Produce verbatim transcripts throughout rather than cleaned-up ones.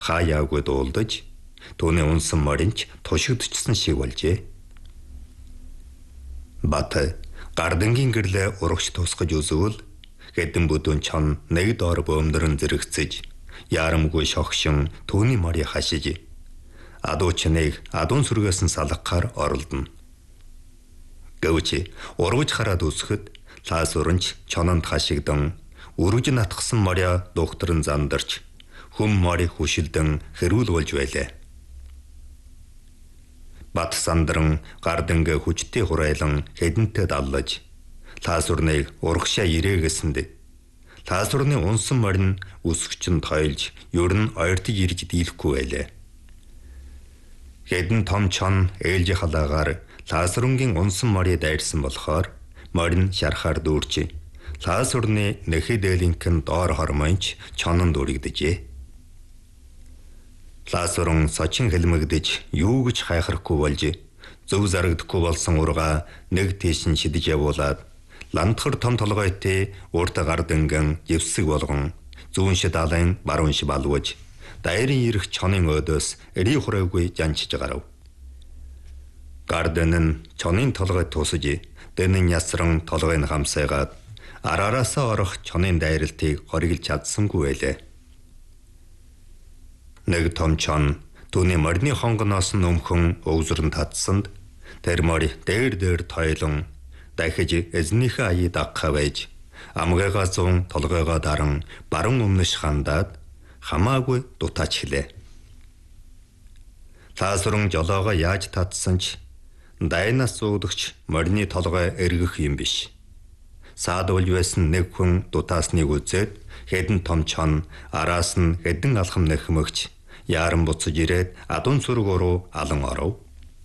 Хаяагүй дуулдаж түүний унсан моринч тушигдчихсан шиг болжээ. Бат гардангийн гэрлээ урагш тусгаж үзвэл хэдэн бүдүүн чон нэг доор бөөмдөрн зэрэгцэж яарамгүй шогшин түүний морийг хашиж адуучныг адуун сүргээс нь салгахаар оролдоно. Гэвч ургаж хараад үсгэд лаасуранч чононд хашигдан үргэж натгсан моря духтран зандарч хүм морийг хүшилдэн хэрүүл болж байлаа. Бат сандран гардангээ хүчтэй хурайлан хэдэнтэй даллаж лаасурныг урагшаа ирээгэсэнд лаасурны унсан морин үсгчэн тойлж ер нь ойртож ирж дийлэхгүй байлаа. Хэдэн том чон ээлжи халаагаар лаасурнгийн унсан морийг дайрсан болохоор морин шарахаар дүүрч лаасурны нэхэ дээлинхэн доор хормонч чононд үрэгдэжээ. Лаасурн сочин хэлмэгдэж юу гэж хайхрахгүй болж зөв зарагдахгүй болсон ургаа нэг тийш нь шидэж явуулаад ландхар том толгойтой урт гардангийн живсэг болгон зүүн шид алын баруун шид балваж дайрын ирэх чонын өдөөс эри хураагүй жанчиж гарав. Гардан нь чонын толгой тусаж дэнэн ясран толгойн хамсайгаад араараасаа орох чонын дайралтыг хориглож чадсангүй байлаа. Нэг том чон түүний морины хонгоноос нь өмхөн өвзөрн татсанд тэр морь дээр дээр тойлон дахиж эзнийхээ аяа дагхаа байж амгайгаа зун толгойгоо даран баруун өмнөш хандаад хамаагүй дутаач хэлээ. Лаасурн жолоогоо яаж татсан ч дайнаас зүүдгч морины толгой эргэх юм биш. Саадвал байсан нэг хүн дутаасныг үзээд хэдэн том чон араас нь хэдэн алхам нэхмэгч яаран буцаж ирээд адуун сүрэг рүү алан оров.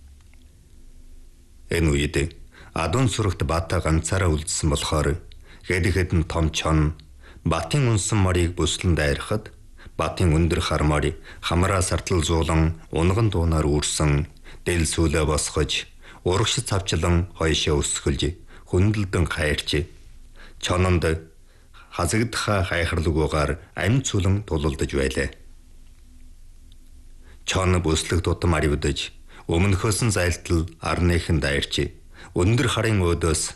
Энэ үед адуун сүрэгт бата ганцаараа үлдсэн болохоор хэд хэдэн том чон батын унсан морийг бүслэн дайрахад батын өндөр хар морь хамраа сартал зуулан унган дуунаар үүрсэн дэл сүлээ босгож урагш цавчлан хойшоо өсгөлж хүндэлдэн хайрч чононд хазагдхаа хайхарлуугаар амь цүлэн тулалдаж байлаа. Чон бүслэг тутам аривдаж өмнөхөөс нь зайлтал арныхан дайрч өндөр харын өдөөс